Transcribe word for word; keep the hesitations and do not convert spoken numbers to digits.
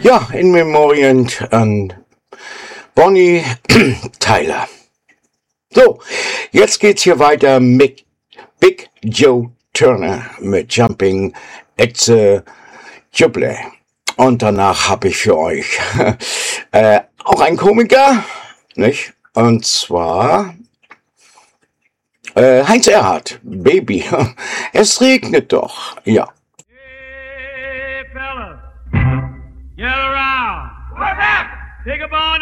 Ja, in Memorien an Bonnie Tyler. So, jetzt geht's hier weiter mit Big Joe Turner mit Jumping at the Jubilee. Und danach habe ich für euch äh, auch einen Komiker, nicht? Und zwar äh, Heinz Erhardt, Baby. Es regnet doch, ja. Hey, fellas, get around. What's up? Take a bone.